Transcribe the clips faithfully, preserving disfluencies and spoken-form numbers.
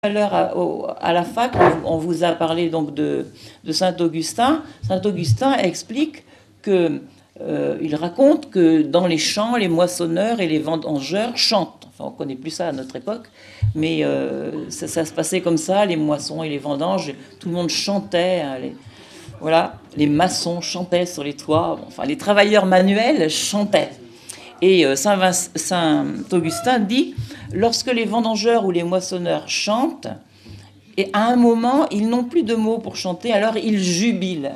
Tout à l'heure à, au- à la fac, on, on vous a parlé donc de, de Saint Augustin. Saint Augustin explique que euh, il raconte que dans les champs, les moissonneurs et les vendangeurs chantent. Enfin, on connaît plus ça à notre époque, mais euh, ça, ça se passait comme ça, les moissons et les vendanges. Tout le monde chantait. Hein, les, voilà, les maçons chantaient sur les toits. Bon, enfin, les travailleurs manuels chantaient. Et euh, Saint, Vinc- Saint Augustin dit, lorsque les vendangeurs ou les moissonneurs chantent, et à un moment, ils n'ont plus de mots pour chanter, alors ils jubilent.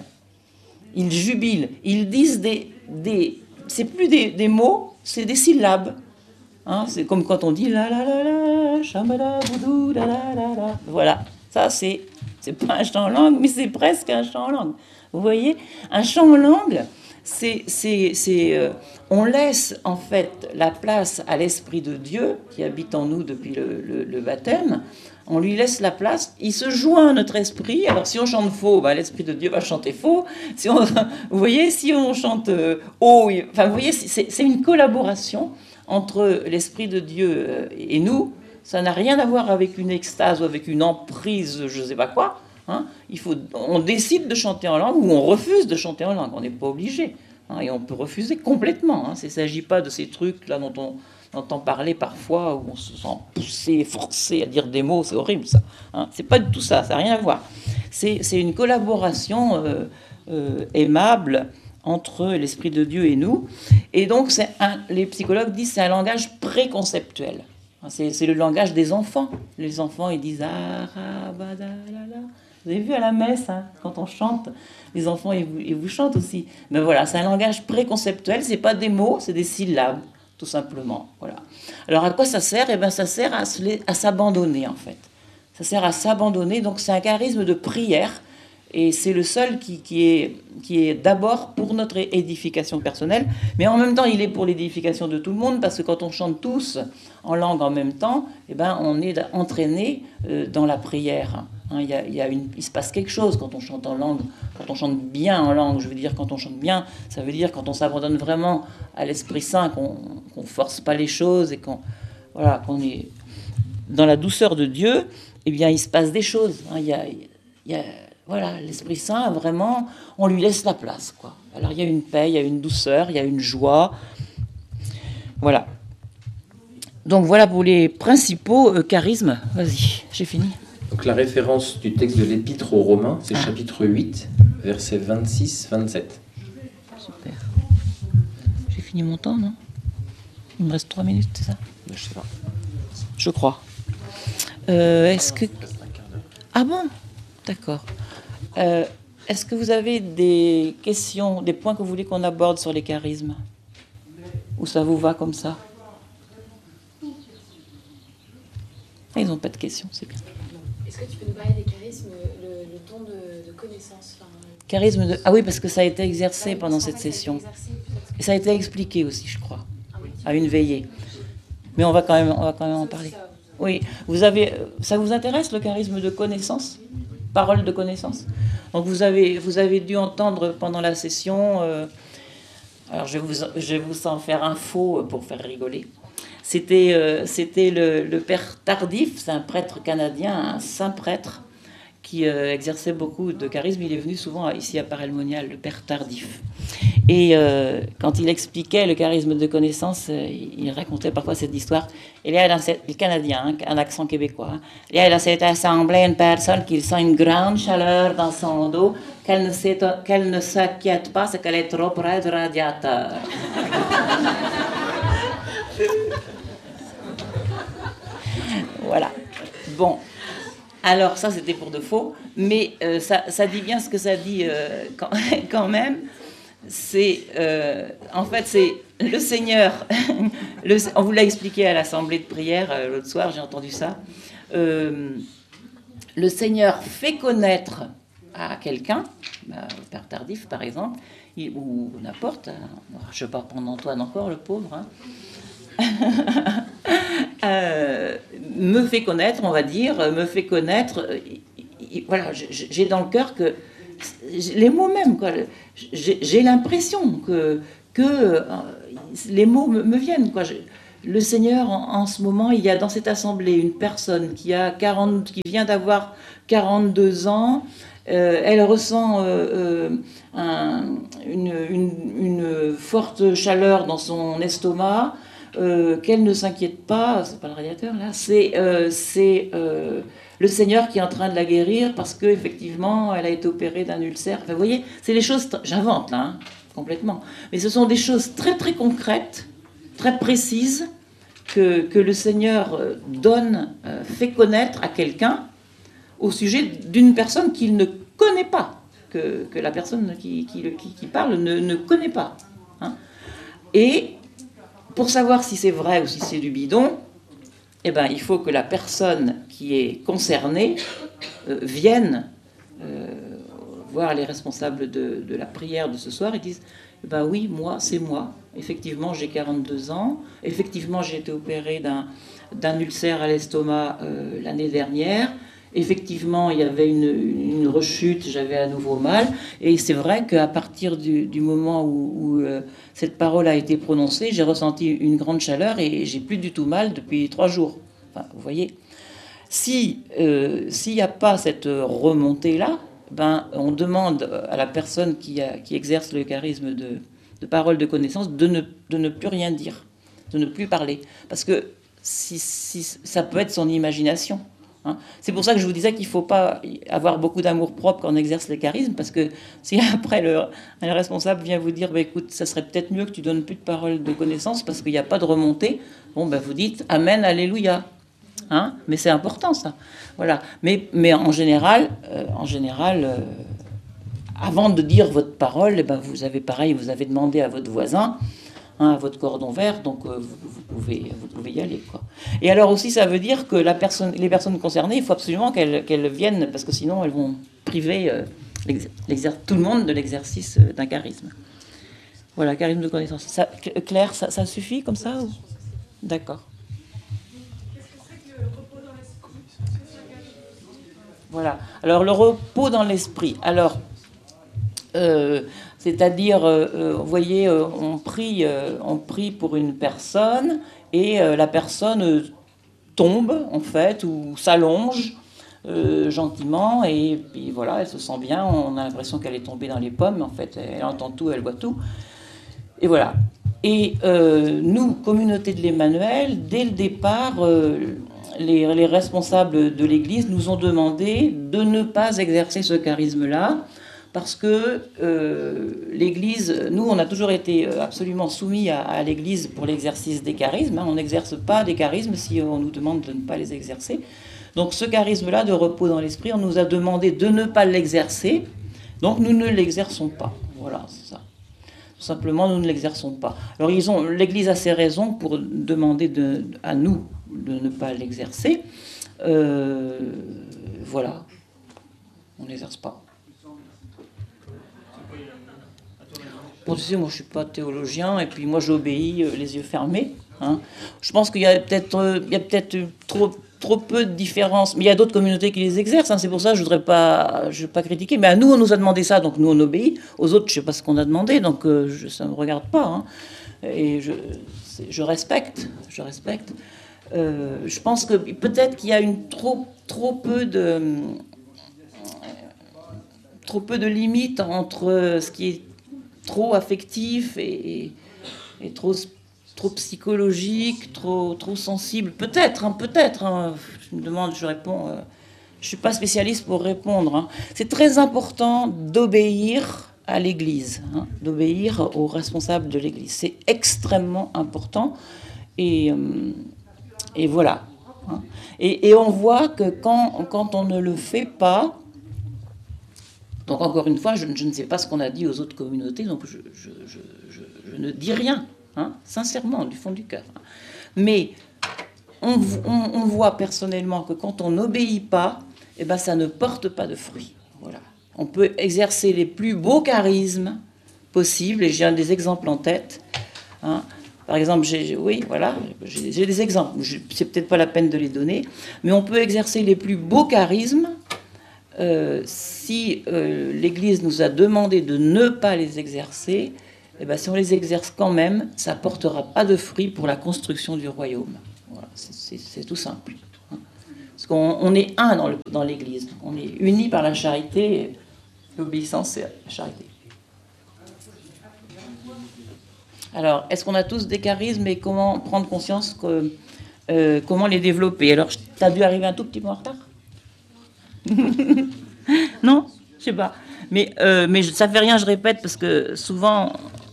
Ils jubilent. Ils disent des... des c'est plus des, des mots, c'est des syllabes. Hein, c'est comme quand on dit la la la la, chamala boudou, la la la la. Voilà, ça c'est, c'est pas un chant en langue, mais c'est presque un chant en langue. Vous voyez, un chant en langue, c'est, c'est, c'est, euh, on laisse en fait la place à l'Esprit de Dieu qui habite en nous depuis le, le, le baptême. On lui laisse la place, il se joint à notre esprit. Alors si on chante faux, bah, l'Esprit de Dieu va chanter faux. Si on, vous voyez, si on chante euh, haut, il- enfin vous voyez, c'est, c'est une collaboration entre l'Esprit de Dieu et nous. Ça n'a rien à voir avec une extase ou avec une emprise, je ne sais pas quoi. Hein. Il faut, on décide de chanter en langue ou on refuse de chanter en langue. On n'est pas obligé. Hein, et on peut refuser complètement. Hein. Il ne s'agit pas de ces trucs-là dont on entend parler parfois, où on se sent poussé, forcé à dire des mots. C'est horrible, ça. Hein. C'est pas du tout ça. Ça n'a rien à voir. C'est, c'est une collaboration euh, euh, aimable entre l'Esprit de Dieu et nous. Et donc, c'est un, les psychologues disent que c'est un langage préconceptuel. C'est, c'est le langage des enfants. Les enfants, ils disent ah, ah, badalala. Vous avez vu à la messe, hein, quand on chante, les enfants, ils vous, ils vous chantent aussi. Mais voilà, c'est un langage préconceptuel. C'est pas des mots, c'est des syllabes, tout simplement. Voilà. Alors, à quoi ça sert? Eh bien, ça sert à, se, à s'abandonner, en fait. Ça sert à s'abandonner. Donc, c'est un charisme de prière. Et c'est le seul qui, qui est, qui est d'abord pour notre édification personnelle, mais en même temps, il est pour l'édification de tout le monde, parce que quand on chante tous en langue en même temps, eh ben, on est entraîné euh, dans la prière. Hein, il, y a, il, y a une, il se passe quelque chose quand on chante en langue, quand on chante bien en langue. Je veux dire, quand on chante bien, ça veut dire quand on s'abandonne vraiment à l'Esprit Saint, qu'on ne force pas les choses et qu'on, voilà, qu'on est dans la douceur de Dieu. Eh bien, il se passe des choses. Hein, il y a, il y a Voilà, l'Esprit Saint, vraiment, on lui laisse la place, quoi. Alors, il y a une paix, il y a une douceur, il y a une joie. Voilà. Donc, voilà pour les principaux euh, charismes. Vas-y, j'ai fini. Donc, la référence du texte de l'Épître aux Romains, c'est Ah. chapitre huit, versets vingt-six vingt-sept. Super. J'ai fini mon temps, non? Il me reste trois minutes, c'est ça? Je sais pas. Je crois. Euh, est-ce que... Ah bon? D'accord. Euh, est-ce que vous avez des questions, des points que vous voulez qu'on aborde sur les charismes? Ou ça vous va comme ça? Ils n'ont pas de questions, c'est bien. Est-ce que tu peux nous parler des charismes, le, le don de, de connaissance, enfin, Charisme de... Ah oui, parce que ça a été exercé pendant cette session. Et ça a été expliqué aussi, je crois, à une veillée. Mais on va quand même, on va quand même en parler. Oui, vous avez, ça vous intéresse le charisme de connaissance? Parole de connaissance. Donc vous avez, vous avez dû entendre pendant la session, euh, alors je vais, vous, je vais vous en faire un faux pour faire rigoler. C'était, euh, c'était le, le père Tardif, c'est un prêtre canadien, un saint prêtre qui euh, exerçait beaucoup de charisme. Il est venu souvent ici à Paray-le-Monial, le père Tardif. Et euh, quand il expliquait le charisme de connaissance, euh, il racontait parfois cette histoire. Il y a dans cette, le Canadien, hein, un accent québécois, hein, il y a dans cette assemblée une personne qui sent une grande chaleur dans son dos, qu'elle ne, qu'elle ne s'inquiète pas, c'est qu'elle est trop près du radiateur. Voilà. Bon. Alors ça, c'était pour de faux, mais euh, ça, ça dit bien ce que ça dit euh, quand, quand même. C'est, euh, en fait, c'est le Seigneur, le, on vous l'a expliqué à l'assemblée de prière euh, l'autre soir, j'ai entendu ça. Euh, le Seigneur fait connaître à quelqu'un, bah, le Père Tardif par exemple, il, ou n'importe, hein, je ne vais pas prendre Antoine encore, le pauvre, hein. euh, me fait connaître, on va dire, me fait connaître, voilà, j'ai dans le cœur que les mots même, quoi, j'ai l'impression que, que les mots me, me viennent, quoi. le Seigneur, en, en ce moment, il y a dans cette assemblée une personne qui, a quarante, qui vient d'avoir quarante-deux ans. Euh, elle ressent euh, euh, un, une, une, une forte chaleur dans son estomac, euh, qu'elle ne s'inquiète pas, c'est pas le radiateur là, c'est euh, c'est euh, le Seigneur qui est en train de la guérir parce qu'effectivement elle a été opérée d'un ulcère. Enfin, vous voyez, c'est les choses, j'invente là, hein, complètement, mais ce sont des choses très très concrètes, très précises que, que le Seigneur donne, euh, fait connaître à quelqu'un au sujet d'une personne qu'il ne connaît pas, que, que la personne qui, qui, qui, qui parle ne, ne connaît pas. Hein. Et pour savoir si c'est vrai ou si c'est du bidon, eh ben, il faut que la personne qui est concernée euh, vienne euh, voir les responsables de, de la prière de ce soir et disent eh ben oui, moi, c'est moi. Effectivement, j'ai quarante-deux ans. Effectivement, j'ai été opérée d'un, d'un ulcère à l'estomac euh, l'année dernière. Effectivement, il y avait une, une rechute, j'avais à nouveau mal. Et c'est vrai qu'à partir du, du moment où, où euh, cette parole a été prononcée, j'ai ressenti une grande chaleur et j'ai plus du tout mal depuis trois jours. Enfin, vous voyez, si euh, s'il n'y a pas cette remontée-là, ben, on demande à la personne qui, a, qui exerce le charisme de, de parole de connaissance de ne, de ne plus rien dire, de ne plus parler. Parce que si, si, ça peut être son imagination. Hein. C'est pour ça que je vous disais qu'il ne faut pas avoir beaucoup d'amour-propre quand on exerce le charisme, parce que si après le, le responsable vient vous dire bah, écoute, ça serait peut-être mieux que tu donnes plus de paroles de connaissance parce qu'il n'y a pas de remontée, bon, ben, vous dites Amen, Alléluia. Hein, mais c'est important ça. Voilà. Mais, mais en général, euh, en général euh, avant de dire votre parole, eh ben, vous avez pareil, vous avez demandé à votre voisin, hein, à votre cordon vert, donc euh, vous, vous, pouvez, vous pouvez y aller. Quoi. Et alors aussi, ça veut dire que la personne, les personnes concernées, il faut absolument qu'elles, qu'elles viennent, parce que sinon elles vont priver euh, l'exer- tout le monde de l'exercice d'un charisme. Voilà, charisme de connaissance. Ça, Claire, ça, ça suffit comme ça ou... D'accord. Voilà. Alors, le repos dans l'esprit. Alors, euh, c'est-à-dire, euh, vous voyez, euh, on prie, euh, on prie pour une personne et euh, la personne euh, tombe, en fait, ou s'allonge euh, gentiment et puis voilà, elle se sent bien. On a l'impression qu'elle est tombée dans les pommes. En fait, elle entend tout, elle voit tout. Et voilà. Et euh, nous, communauté de l'Emmanuel, dès le départ... Euh, Les, les responsables de l'Église nous ont demandé de ne pas exercer ce charisme-là parce que euh, l'Église, nous, on a toujours été absolument soumis à, à l'Église pour l'exercice des charismes. Hein. On n'exerce pas des charismes si on nous demande de ne pas les exercer. Donc ce charisme-là de repos dans l'esprit, on nous a demandé de ne pas l'exercer. Donc nous ne l'exerçons pas. Voilà, c'est ça. Tout simplement, nous ne l'exerçons pas. Alors ils ont, l'Église a ses raisons pour demander de, à nous de ne pas l'exercer. Euh, voilà. On n'exerce pas. Bon, tu sais, moi je ne suis pas théologien, et puis moi j'obéis euh, les yeux fermés. Hein. Je pense qu'il y a peut-être, euh, il y a peut-être trop, trop peu de différences, mais il y a d'autres communautés qui les exercent. Hein. C'est pour ça que je ne voudrais pas, je veux pas critiquer. Mais à nous, on nous a demandé ça, donc nous on obéit. Aux autres, je ne sais pas ce qu'on a demandé, donc euh, je, ça ne me regarde pas. Hein. Et je, je respecte, je respecte. Euh, je pense que peut-être qu'il y a une trop, trop peu de trop peu de limites entre ce qui est trop affectif et, et, et trop, trop psychologique, trop, trop sensible. Peut-être, hein, peut-être. Hein, je me demande, je réponds. Euh, je suis pas spécialiste pour répondre. Hein. C'est très important d'obéir à l'Église, hein, d'obéir aux responsables de l'Église. C'est extrêmement important et euh, Et voilà. Et, et on voit que quand, quand on ne le fait pas, donc encore une fois, je, je ne sais pas ce qu'on a dit aux autres communautés, donc je, je, je, je, je ne dis rien, hein, sincèrement, du fond du cœur. Mais on, on, on voit personnellement que quand on n'obéit pas, eh ben, ça ne porte pas de fruits. Voilà. On peut exercer les plus beaux charismes possibles, et j'ai un des exemples en tête, hein. Par exemple, j'ai, oui, voilà, j'ai, j'ai des exemples. Je, c'est peut-être pas la peine de les donner, mais on peut exercer les plus beaux charismes euh, si euh, l'Église nous a demandé de ne pas les exercer. eh ben, si on les exerce quand même, ça ne portera pas de fruits pour la construction du royaume. Voilà, c'est tout simple. Parce qu'on on est un dans, le, dans l'Église. On est unis par la charité. L'obéissance, c'est la charité. Alors, est-ce qu'on a tous des charismes et comment prendre conscience que, euh, comment les développer? Alors, tu as dû arriver un tout petit peu en retard? Non? Je sais pas. Mais, euh, mais ça fait rien, je répète, parce que souvent,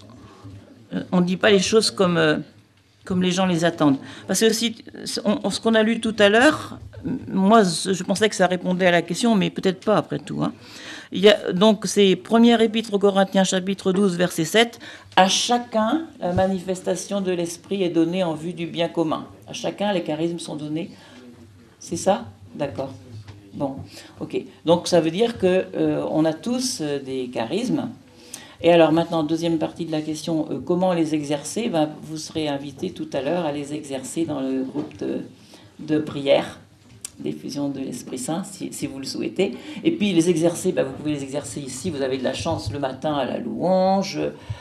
on ne dit pas les choses comme, euh, comme les gens les attendent. Parce que aussi, on, ce qu'on a lu tout à l'heure, moi, je pensais que ça répondait à la question, mais peut-être pas, après tout. Hein. Il y a, donc, c'est première épître aux Corinthiens, chapitre douze, verset sept. À chacun, la manifestation de l'esprit est donnée en vue du bien commun. À chacun, les charismes sont donnés. C'est ça? D'accord. Bon, ok. Donc, ça veut dire qu'on euh, a tous euh, des charismes. Et alors, maintenant, deuxième partie de la question, euh, comment les exercer? Ben, vous serez invité tout à l'heure à les exercer dans le groupe de, de prière. Diffusion de l'Esprit Saint, si, si vous le souhaitez. Et puis les exercer, ben vous pouvez les exercer ici. Vous avez de la chance le matin à la louange,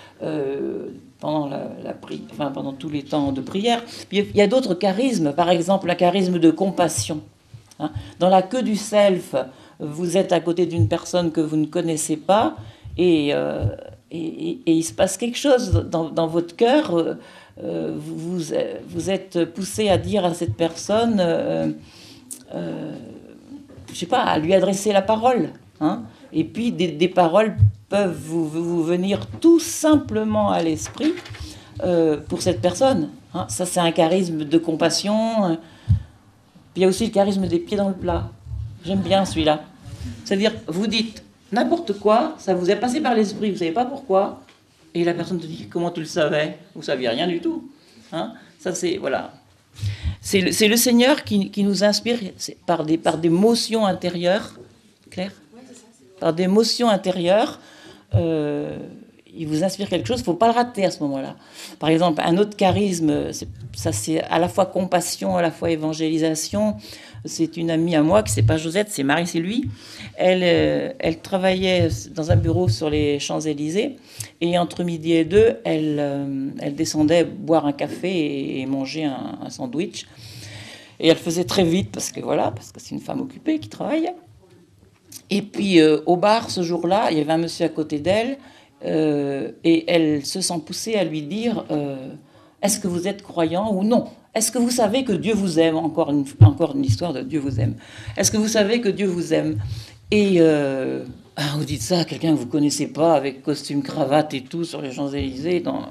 euh, pendant, la, la pri... enfin, pendant tous les temps de prière. Puis, il y a d'autres charismes, par exemple un charisme de compassion. Hein. Dans la queue du self, vous êtes à côté d'une personne que vous ne connaissez pas et, euh, et, et, et il se passe quelque chose dans, dans votre cœur. Euh, vous, vous êtes poussé à dire à cette personne... Euh, Euh, je sais pas, à lui adresser la parole. Hein. Et puis, des, des paroles peuvent vous, vous venir tout simplement à l'esprit euh, pour cette personne. Hein. Ça, c'est un charisme de compassion. Puis il y a aussi le charisme des pieds dans le plat. J'aime bien celui-là. C'est-à-dire, vous dites n'importe quoi, ça vous est passé par l'esprit, vous ne savez pas pourquoi, et la personne te dit, comment tu le savais? Vous ne saviez rien du tout. Hein. Ça, c'est... Voilà. C'est le, c'est le Seigneur qui, qui nous inspire par des, par des motions intérieures, Claire, par des motions intérieures, euh, il vous inspire quelque chose, il ne faut pas le rater à ce moment-là. Par exemple, un autre charisme, c'est, ça c'est à la fois compassion, à la fois évangélisation. C'est une amie à moi, qui c'est pas Josette, c'est Marie-Sylvie. Elle, euh, elle travaillait dans un bureau sur les Champs-Élysées, et entre midi et deux, elle, euh, elle descendait boire un café et, et manger un, un sandwich. Et elle faisait très vite, parce que voilà, parce que c'est une femme occupée qui travaille. Et puis, euh, au bar, ce jour-là, il y avait un monsieur à côté d'elle, euh, et elle se sent poussée à lui dire euh, « Est-ce que vous êtes croyant ou non ? Est-ce que vous savez que Dieu vous aime ?» Encore une, encore une histoire de Dieu vous aime. « Est-ce que vous savez que Dieu vous aime ?» Et euh, ah, vous dites ça à quelqu'un que vous ne connaissez pas, avec costume, cravate et tout, sur les Champs-Élysées, dans,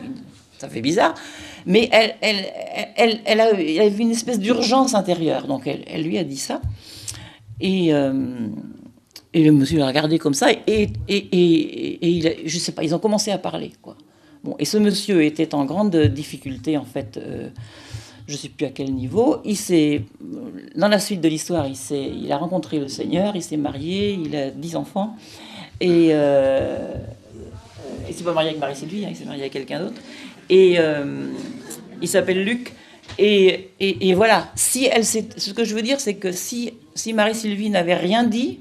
ça fait bizarre. Mais elle, elle, elle, elle, a, elle a eu une espèce d'urgence intérieure, donc elle, elle lui a dit ça. Et... Euh, Et le monsieur l'a regardé comme ça, et, et, et, et il a, je sais pas, ils ont commencé à parler, quoi. Bon, et ce monsieur était en grande difficulté, en fait, euh, je ne sais plus à quel niveau. Il s'est, dans la suite de l'histoire, il, s'est, il a rencontré le Seigneur, il s'est marié, il a dix enfants, et euh, il ne s'est pas marié avec Marie-Sylvie, hein, il s'est marié avec quelqu'un d'autre, et euh, il s'appelle Luc. Et, et, et voilà, si elle s'est, ce que je veux dire, c'est que si, si Marie-Sylvie n'avait rien dit,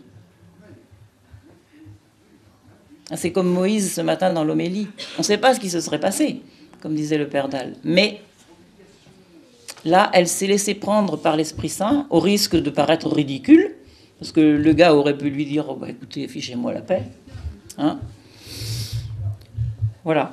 c'est comme Moïse ce matin dans l'homélie. On ne sait pas ce qui se serait passé, comme disait le Père Dalle. Mais là, elle s'est laissée prendre par l'Esprit Saint, au risque de paraître ridicule, parce que le gars aurait pu lui dire oh, bah, écoutez, fichez-moi la paix. Hein, voilà.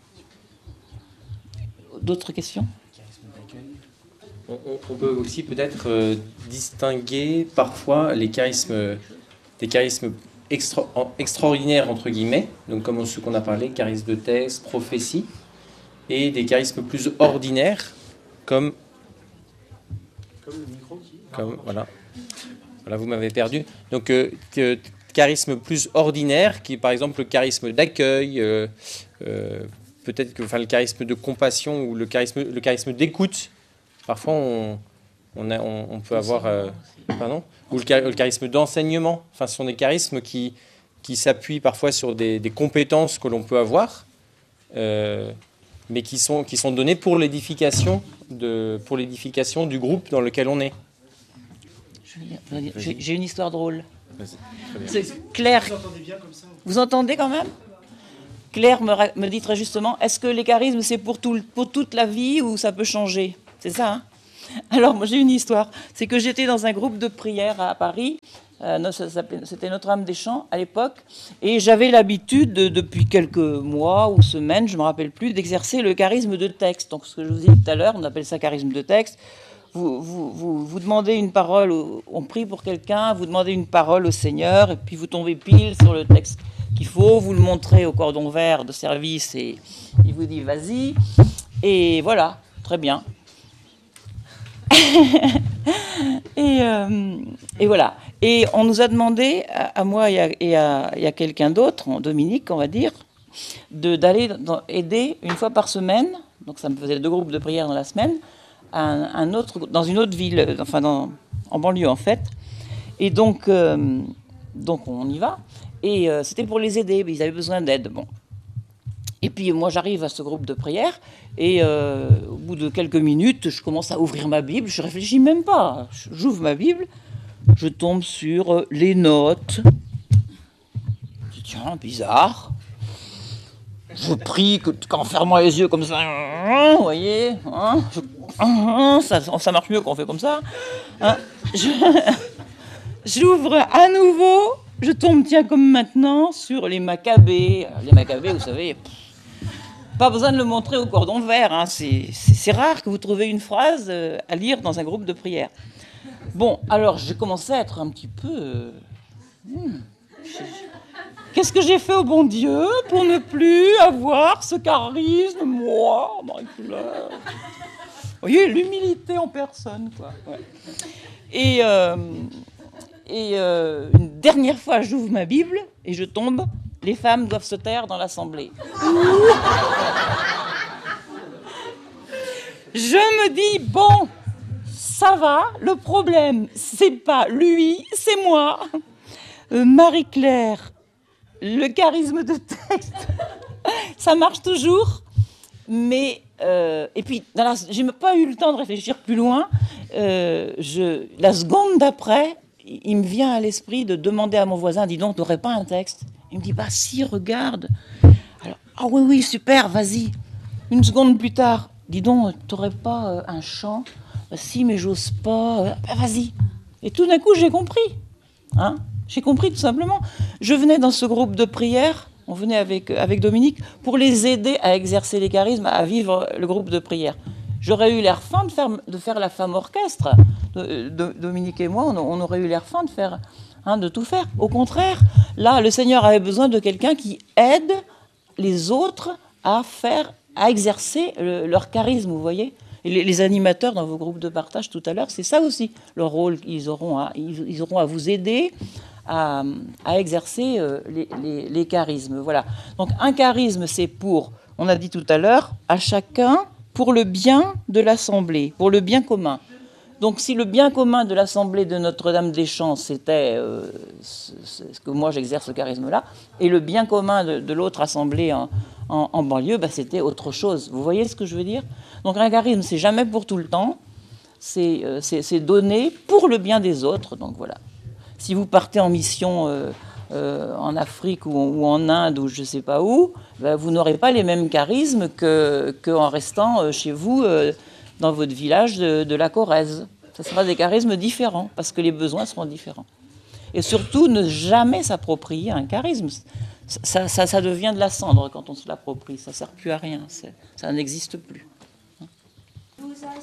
D'autres questions ? on, on peut aussi peut-être euh, distinguer parfois les charismes, des charismes Extra, extraordinaires entre guillemets, donc comme ceux qu'on a parlé, charisme de texte, prophétie, et des charismes plus ordinaires, comme comme le micro qui comme voilà, voilà vous m'avez perdu. Donc euh, charisme plus ordinaire, qui est par exemple le charisme d'accueil, euh, euh, peut-être que enfin le charisme de compassion ou le charisme le charisme d'écoute. Parfois on on, a, on, on peut avoir euh, pardon ou le, le charisme d'enseignement. Enfin, ce sont des charismes qui, qui s'appuient parfois sur des, des compétences que l'on peut avoir, euh, mais qui sont, qui sont données pour l'édification, de, pour l'édification du groupe dans lequel on est. J'ai, j'ai une histoire drôle. C'est clair. Vous entendez bien comme ça ? Vous entendez quand même ? Claire me, me dit très justement, est-ce que les charismes, c'est pour, tout, pour toute la vie ou ça peut changer? C'est ça, hein? Alors, moi, j'ai une histoire. C'est que j'étais dans un groupe de prière à Paris. Euh, C'était Notre-Dame des Champs à l'époque. Et j'avais l'habitude, de, depuis quelques mois ou semaines, je ne me rappelle plus, d'exercer le charisme de texte. Donc, ce que je vous ai dit tout à l'heure, on appelle ça charisme de texte. Vous, vous, vous, vous demandez une parole, au, on prie pour quelqu'un, vous demandez une parole au Seigneur, et puis vous tombez pile sur le texte qu'il faut, vous le montrez au cordon vert de service, et il vous dit vas-y. Et voilà, très bien. et, euh, et voilà. Et on nous a demandé, à, à moi et à, et à, et à quelqu'un d'autre, Dominique, on va dire, d'aller aider une fois par semaine, donc ça me faisait deux groupes de prière dans la semaine, un, un autre, dans une autre ville, enfin dans, en banlieue en fait. Et donc, euh, donc on y va. Et euh, c'était pour les aider, ils avaient besoin d'aide. Bon. Et puis moi j'arrive à ce groupe de prière et euh, au bout de quelques minutes, je commence à ouvrir ma Bible, je réfléchis même pas. J'ouvre ma Bible, je tombe sur les notes. Je dis, tiens, bizarre. Je prie qu'en fermant les yeux comme ça, vous voyez, hein, je, ça, ça marche mieux quand on fait comme ça. Hein, J'ouvre à nouveau, je tombe, tiens, comme maintenant, sur les Maccabées. Les Maccabées, vous savez, pff, pas besoin de le montrer au cordon vert. Hein, c'est rare que vous trouviez une phrase à lire dans un groupe de prière. Bon, alors j'ai commencé à être un petit peu... Euh, hmm, Qu'est-ce que j'ai fait au bon Dieu pour ne plus avoir ce charisme, moi, Marie-Claire? Vous voyez, l'humilité en personne, quoi. Ouais. Et, euh, et euh, une dernière fois, j'ouvre ma Bible et je tombe. Les femmes doivent se taire dans l'assemblée. Je me dis, bon, ça va, le problème, c'est pas lui, c'est moi. Euh, Marie-Claire, le charisme de texte, ça marche toujours, mais... Euh, et puis, je n'ai pas eu le temps de réfléchir plus loin. Euh, je, la seconde d'après, il me vient à l'esprit de demander à mon voisin, dis donc, tu n'aurais pas un texte? Il me dit, bah si, regarde. Alors, ah oui, oui, super, vas-y. Une seconde plus tard, dis donc, tu n'aurais pas euh, un chant? Bah, si, mais j'ose pas. Bah, vas-y. Et tout d'un coup, j'ai compris. Hein? J'ai compris tout simplement. Je venais dans ce groupe de prière, on venait avec, avec Dominique, pour les aider à exercer les charismes, à vivre le groupe de prière. J'aurais eu l'air fin de faire, de faire la femme orchestre. De, de, Dominique et moi, on, on aurait eu l'air fin de, faire, hein, de tout faire. Au contraire, là, le Seigneur avait besoin de quelqu'un qui aide les autres à, faire, à exercer le, leur charisme, vous voyez. Et les, les animateurs dans vos groupes de partage tout à l'heure, c'est ça aussi leur rôle. Ils auront à, ils, ils auront à vous aider à, à exercer euh, les, les, les charismes. Voilà. Donc un charisme, c'est pour, on a dit tout à l'heure, à chacun pour le bien de l'Assemblée, pour le bien commun. Donc si le bien commun de l'Assemblée de Notre-Dame des Champs, c'était euh, ce que moi j'exerce ce charisme-là, et le bien commun de, de l'autre Assemblée en, en, en banlieue, bah, c'était autre chose. Vous voyez ce que je veux dire? Donc un charisme, c'est jamais pour tout le temps, c'est euh, donné pour le bien des autres. Donc voilà. Si vous partez en mission euh, euh, en Afrique ou, ou en Inde ou je ne sais pas où, ben vous n'aurez pas les mêmes charismes que, que en restant euh, chez vous euh, dans votre village de, de la Corrèze. Ce sera des charismes différents parce que les besoins seront différents. Et surtout, ne jamais s'approprier un charisme. Ça, ça, ça devient de la cendre quand on se l'approprie. Ça ne sert plus à rien. Ça n'existe plus. Vous